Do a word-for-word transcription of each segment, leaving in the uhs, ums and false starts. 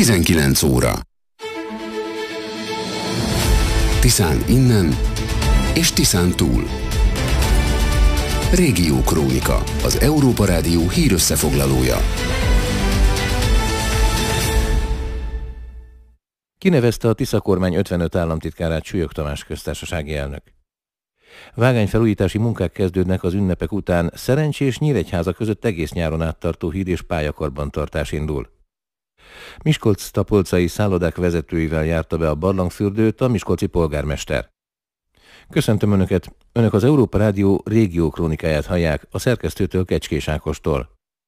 tizenkilenc óra. Tiszán innen és Tiszán túl. Régiókrónika, az Európa Rádió hírösszefoglalója. Kinevezte a Tisza kormány ötvenöt államtitkárát Súlyog Tamás köztársasági elnök. Vágányfelújítási munkák kezdődnek az ünnepek után, Szerencs és Nyíregyháza között egész nyáron áttartó híd és pályakarbantartás indul. Miskolc-Tapolcai szállodák vezetőivel járta be a barlangfürdőt a miskolci polgármester. Köszöntöm Önöket, Önök az Európa Rádió régiókrónikáját hallják a szerkesztőtől, Kecskés Ákostól.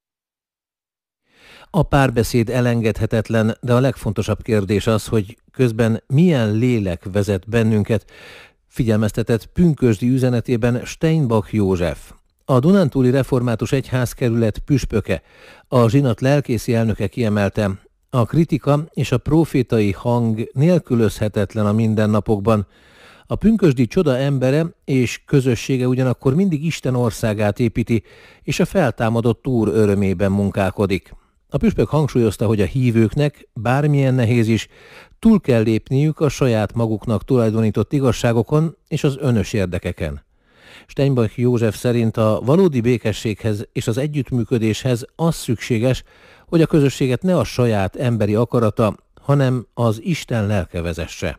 A párbeszéd elengedhetetlen, de a legfontosabb kérdés az, hogy közben milyen lélek vezet bennünket, figyelmeztetett pünkösdi üzenetében Steinbach József, a Dunántúli Református Egyházkerület püspöke. A zsinat lelkészi elnöke kiemelte, a kritika és a profétai hang nélkülözhetetlen a mindennapokban. A pünkösdi csoda embere és közössége ugyanakkor mindig Isten országát építi, és a feltámadott Úr örömében munkálkodik. A püspök hangsúlyozta, hogy a hívőknek, bármilyen nehéz is, túl kell lépniük a saját maguknak tulajdonított igazságokon és az önös érdekeken. Steinbach József szerint a valódi békességhez és az együttműködéshez az szükséges, hogy a közösséget ne a saját emberi akarata, hanem az Isten lelke vezesse.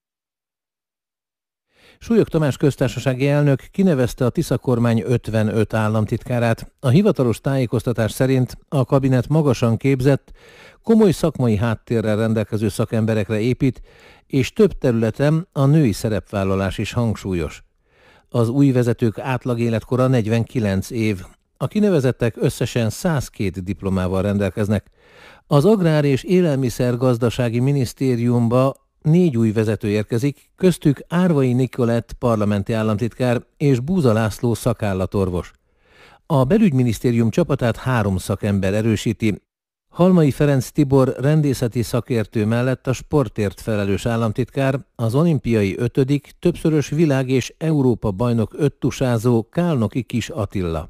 Súlyog Tamás köztársasági elnök kinevezte a Tisza kormány ötvenöt államtitkárát. A hivatalos tájékoztatás szerint a kabinet magasan képzett, komoly szakmai háttérrel rendelkező szakemberekre épít, és több területen a női szerepvállalás is hangsúlyos. Az új vezetők átlag életkora negyvenkilenc év. A kinevezettek összesen százkettő diplomával rendelkeznek. Az Agrár- és Élelmiszer-gazdasági Minisztériumba négy új vezető érkezik, köztük Árvai Nikolett parlamenti államtitkár és Búza László szakállatorvos. A belügyminisztérium csapatát három szakember erősíti. Halmai Ferenc Tibor rendészeti szakértő mellett a sportért felelős államtitkár, az olimpiai ötödik, többszörös világ- és Európa bajnok öttusázó Kálnoki Kis Attila.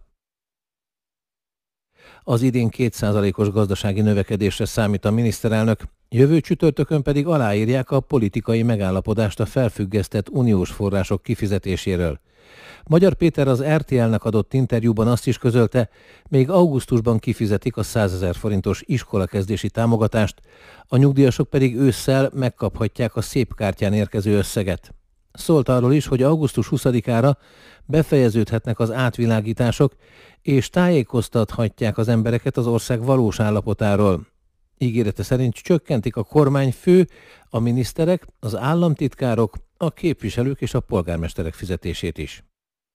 Az idén két százalékos gazdasági növekedésre számít a miniszterelnök, jövő csütörtökön pedig aláírják a politikai megállapodást a felfüggesztett uniós források kifizetéséről. Magyar Péter az er té el-nek adott interjúban azt is közölte, még augusztusban kifizetik a százezer forintos iskolakezdési támogatást, a nyugdíjasok pedig ősszel megkaphatják a szép kártyán érkező összeget. Szólt arról is, hogy augusztus huszadikára befejeződhetnek az átvilágítások, és tájékoztathatják az embereket az ország valós állapotáról. Ígérete szerint csökkentik a kormányfő, a miniszterek, az államtitkárok, a képviselők és a polgármesterek fizetését is.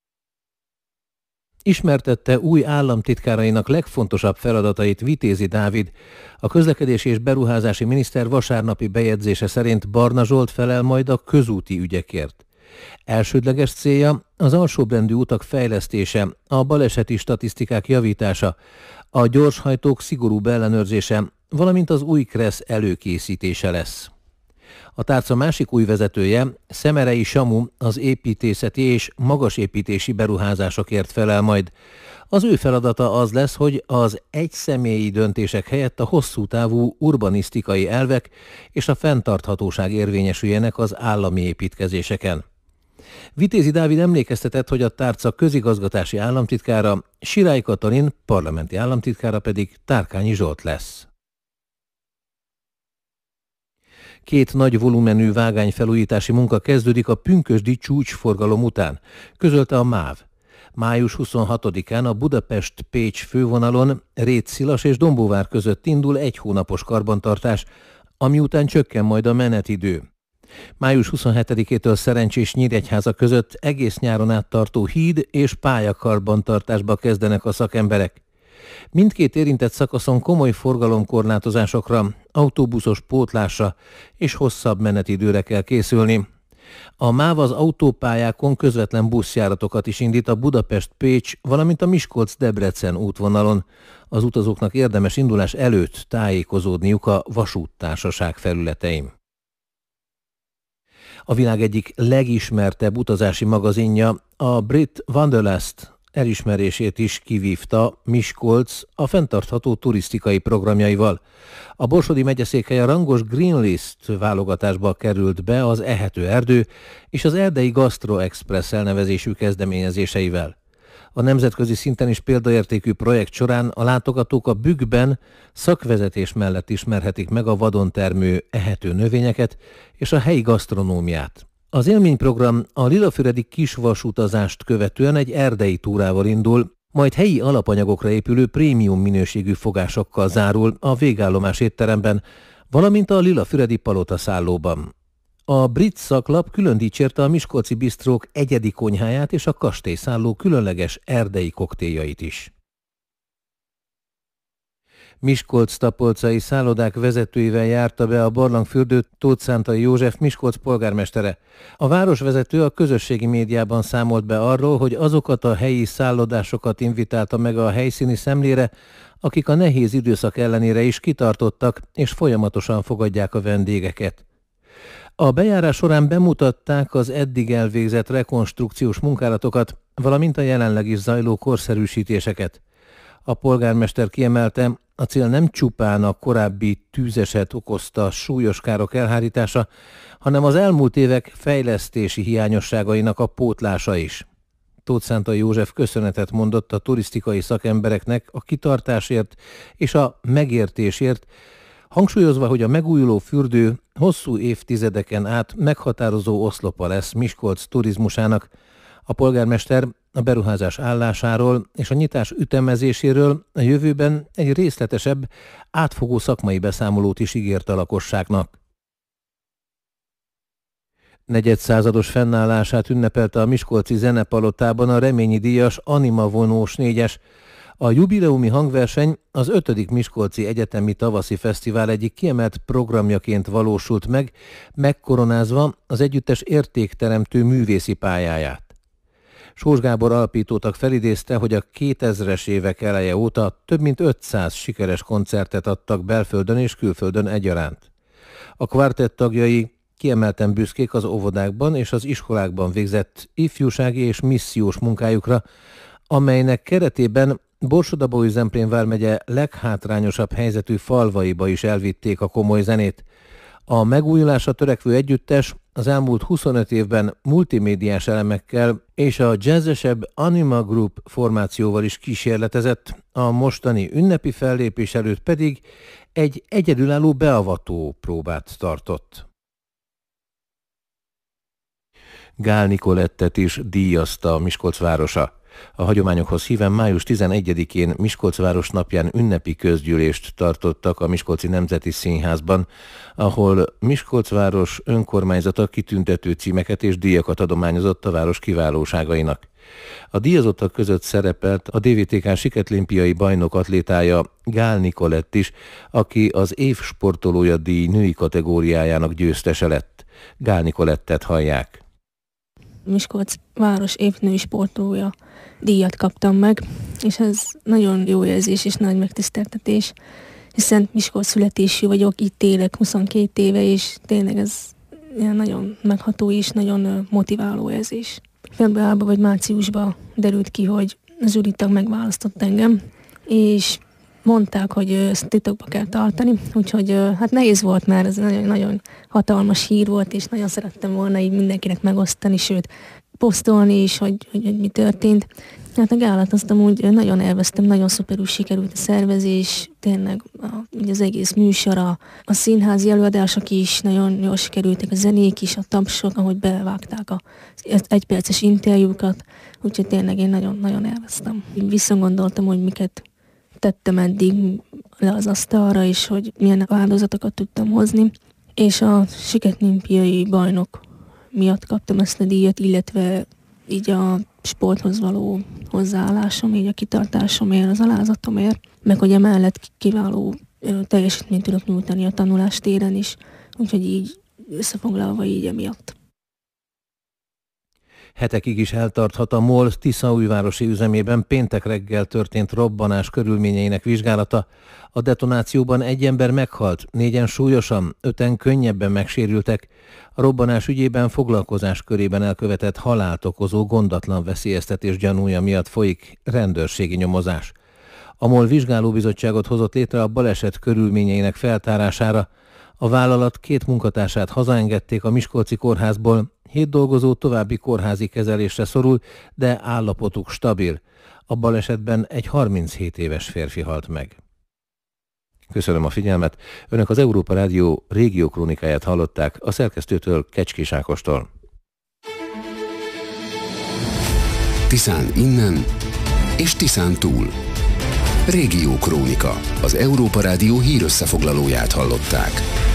Ismertette új államtitkárainak legfontosabb feladatait Vitézi Dávid. A közlekedési és beruházási miniszter vasárnapi bejegyzése szerint Barna Zsolt felel majd a közúti ügyekért. Elsődleges célja az alsóbrendű utak fejlesztése, a baleseti statisztikák javítása, a gyorshajtók szigorúbb ellenőrzése, valamint az új KRESZ előkészítése lesz. A tárca másik új vezetője, Szemerei Samu, az építészeti és magasépítési beruházásokért felel majd. Az ő feladata az lesz, hogy az egyszemélyi döntések helyett a hosszú távú urbanisztikai elvek és a fenntarthatóság érvényesüljenek az állami építkezéseken. Vitézi Dávid emlékeztetett, hogy a tárca közigazgatási államtitkára, Sirály Katalin parlamenti államtitkára pedig Tárkányi Zsolt lesz. Két nagy volumenű vágányfelújítási munka kezdődik a pünkösdi csúcsforgalom után, közölte a MÁV. május huszonhatodikán a Budapest-Pécs fővonalon Rétszilas és Dombóvár között indul egy hónapos karbantartás, ami után csökken majd a menetidő. május huszonhetedikétől Szerencs és Nyíregyháza között egész nyáron áttartó híd és pályakarbantartásba kezdenek a szakemberek. Mindkét érintett szakaszon komoly forgalomkorlátozásokra, autóbuszos pótlásra és hosszabb menetidőre kell készülni. A MÁV az autópályákon közvetlen buszjáratokat is indít a Budapest-Pécs, valamint a Miskolc-Debrecen útvonalon. Az utazóknak érdemes indulás előtt tájékozódniuk a vasúttársaság felületein. A világ egyik legismertebb utazási magazinja, a Brit Wanderlust, Elismerését is kivívta Miskolc a fenntartható turisztikai programjaival. A Borsodi megyeszékhely a rangos Green List válogatásba került be az Ehető Erdő és az Erdei Gastro Express elnevezésű kezdeményezéseivel. A nemzetközi szinten is példaértékű projekt során a látogatók a Bükkben szakvezetés mellett ismerhetik meg a vadon termő ehető növényeket és a helyi gasztronómiát. Az élményprogram a lilafüredi kisvasutazást követően egy erdei túrával indul, majd helyi alapanyagokra épülő prémium minőségű fogásokkal zárul a végállomás étteremben, valamint a lilafüredi palotaszállóban. A brit szaklap külön dicsérte a miskolci bisztrók egyedi konyháját és a kastélyszálló különleges erdei koktéljait is. Miskolc-tapolcai szállodák vezetőivel járta be a barlangfürdőt Tóth Szántai József Miskolc polgármestere. A városvezető a közösségi médiában számolt be arról, hogy azokat a helyi szállodásokat invitálta meg a helyszíni szemlére, akik a nehéz időszak ellenére is kitartottak és folyamatosan fogadják a vendégeket. A bejárás során bemutatták az eddig elvégzett rekonstrukciós munkálatokat, valamint a jelenleg is zajló korszerűsítéseket. A polgármester kiemelte, a cél nem csupán a korábbi tűzeset okozta súlyos károk elhárítása, hanem az elmúlt évek fejlesztési hiányosságainak a pótlása is. Tóth Szántai József köszönetet mondott a turisztikai szakembereknek a kitartásért és a megértésért, hangsúlyozva, hogy a megújuló fürdő hosszú évtizedeken át meghatározó oszlopa lesz Miskolc turizmusának. A polgármester a beruházás állásáról és a nyitás ütemezéséről a jövőben egy részletesebb, átfogó szakmai beszámolót is ígért a lakosságnak. Negyedszázados fennállását ünnepelte a miskolci zenepalotában a Reményi díjas Anima vonós négyes. A jubileumi hangverseny az ötödik Miskolci Egyetemi Tavaszi Fesztivál egyik kiemelt programjaként valósult meg, megkoronázva az együttes értékteremtő művészi pályáját. Sós Gábor alapítótag felidézte, hogy a kétezres évek eleje óta több mint ötszáz sikeres koncertet adtak belföldön és külföldön egyaránt. A kvartett tagjai kiemelten büszkék az óvodákban és az iskolákban végzett ifjúsági és missziós munkájukra, amelynek keretében Borsod-Abaúj-Zemplén vármegye leghátrányosabb helyzetű falvaiba is elvitték a komoly zenét. A megújulásra törekvő együttes az elmúlt huszonöt évben multimédiás elemekkel és a jazzesebb Anima Group formációval is kísérletezett, a mostani ünnepi fellépés előtt pedig egy egyedülálló beavató próbát tartott. Gál Nicolettet is díjazta a Miskolc városa. A hagyományokhoz híven május tizenegyedikén Miskolcváros napján ünnepi közgyűlést tartottak a Miskolci Nemzeti Színházban, ahol Miskolcváros önkormányzata kitüntető címeket és díjakat adományozott a város kiválóságainak. A díjazottak között szerepelt a dé vé té ká siketlimpiai bajnok atlétája Gál Nicolett is, aki az év sportolója díj női kategóriájának győztese lett. Gál Nicolettet hallják. Miskolc város évnői sportolója díjat kaptam meg, és ez nagyon jó érzés és nagy megtiszteltetés, hiszen Miskolc születésű vagyok, itt élek huszonkét éve, és tényleg ez nagyon megható és nagyon motiváló érzés. Februárban vagy márciusban derült ki, hogy az zsűritag megválasztott engem, és mondták, hogy ezt titokba kell tartani, úgyhogy hát nehéz volt, mert ez nagyon, nagyon hatalmas hír volt, és nagyon szerettem volna így mindenkinek megosztani, sőt, posztolni is, hogy, hogy, hogy mi történt. Hát a gálát azt amúgy nagyon elvesztem, nagyon szuperül sikerült a szervezés, tényleg a, az egész műsor, a, a színházi előadások is nagyon jól sikerültek, a zenék is, a tapsok, ahogy bevágták a egyperces interjúkat, úgyhogy tényleg én nagyon-nagyon elvesztem. Visszagondoltam, hogy miket tettem eddig le az asztalra, és hogy milyen áldozatokat tudtam hozni, és a siketlimpiai bajnok miatt kaptam ezt a díjat, illetve így a sporthoz való hozzáállásom, így a kitartásomért, az alázatomért, meg hogy emellett kiváló teljesítményt tudok nyújtani a tanulás téren is, úgyhogy így összefoglalva így emiatt. Hetekig is eltarthat a MOL Tiszaújvárosi üzemében péntek reggel történt robbanás körülményeinek vizsgálata. A detonációban egy ember meghalt, négyen súlyosan, öten könnyebben megsérültek. A robbanás ügyében foglalkozás körében elkövetett halált okozó gondatlan veszélyeztetés gyanúja miatt folyik rendőrségi nyomozás. A MOL vizsgálóbizottságot hozott létre a baleset körülményeinek feltárására. A vállalat két munkatársát hazaengedték a Miskolci kórházból, hét dolgozó további kórházi kezelésre szorul, de állapotuk stabil. A balesetben egy harminchét éves férfi halt meg. Köszönöm a figyelmet. Önök az Európa Rádió régiókrónikáját hallották a szerkesztőtől, Kecskés Ákostól. Tiszán innen és Tiszán túl. Régiókrónika. Az Európa Rádió hírösszefoglalóját hallották.